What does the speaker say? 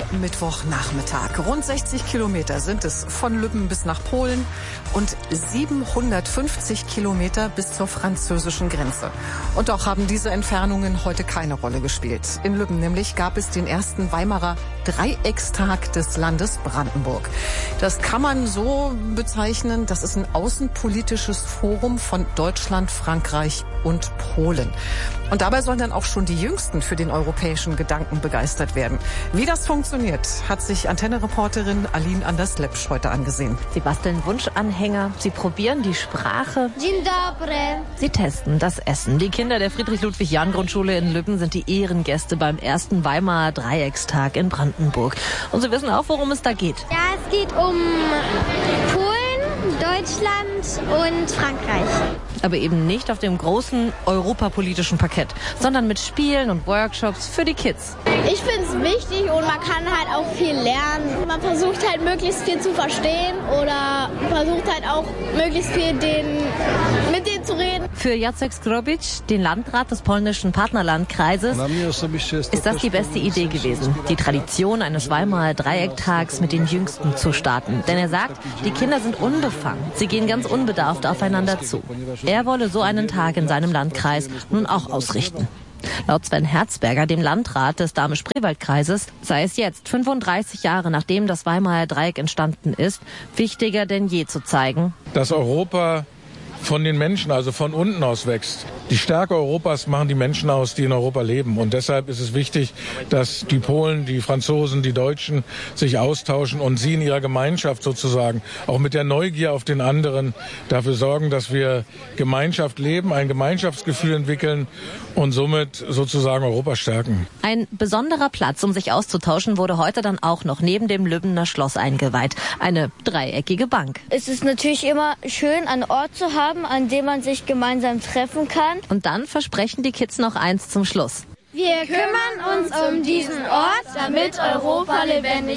Mittwochnachmittag. Rund 60 Kilometer sind es von Lübben bis nach Polen und 750 Kilometer bis zur französischen Grenze. Und doch haben diese Entfernungen heute keine Rolle gespielt. In Lübben nämlich gab es den ersten Weimarer Dreieckstag des Landes Brandenburg. Das kann man so bezeichnen, das ist ein außenpolitisches Forum von Deutschland, Frankreich und Polen. Und dabei sollen dann auch schon die Jüngsten für den europäischen Gedanken begeistert werden. Wie das funktioniert, hat sich Antenne-Reporterin Aline Anders-Lepsch heute angesehen. Sie basteln Wunschanhänger, sie probieren die Sprache. Dzień dobry. Sie testen das Essen. Die Kinder der Friedrich-Ludwig-Jahn-Grundschule in Lübben sind die Ehrengäste beim ersten Weimarer Dreieckstag in Brandenburg. Und sie wissen auch, worum es da geht. Ja, es geht um Polen, Deutschland und Frankreich. Aber eben nicht auf dem großen europapolitischen Parkett, sondern mit Spielen und Workshops für die Kids. Ich finde es wichtig und man kann halt auch viel lernen. Man versucht halt möglichst viel zu verstehen oder versucht halt auch möglichst viel mit denen zu reden. Für Jacek Skrobic, den Landrat des polnischen Partnerlandkreises, ist das die beste Idee gewesen, die Tradition eines Weimarer Dreiecktags mit den Jüngsten zu starten. Denn er sagt, die Kinder sind unbefangen, sie gehen ganz unbedarft aufeinander zu. Er wolle so einen Tag in seinem Landkreis nun auch ausrichten. Laut Sven Herzberger, dem Landrat des Dahme-Spreewald-Kreises, sei es jetzt, 35 Jahre nachdem das Weimarer Dreieck entstanden ist, wichtiger denn je zu zeigen, dass Europa von den Menschen, also von unten aus wächst. Die Stärke Europas machen die Menschen aus, die in Europa leben. Und deshalb ist es wichtig, dass die Polen, die Franzosen, die Deutschen sich austauschen und sie in ihrer Gemeinschaft sozusagen, auch mit der Neugier auf den anderen, dafür sorgen, dass wir Gemeinschaft leben, ein Gemeinschaftsgefühl entwickeln und somit sozusagen Europa stärken. Ein besonderer Platz, um sich auszutauschen, wurde heute dann auch noch neben dem Lübbener Schloss eingeweiht. Eine dreieckige Bank. Es ist natürlich immer schön, einen Ort zu haben, an dem man sich gemeinsam treffen kann. Und dann versprechen die Kids noch eins zum Schluss. Wir kümmern uns um diesen Ort, damit Europa lebendig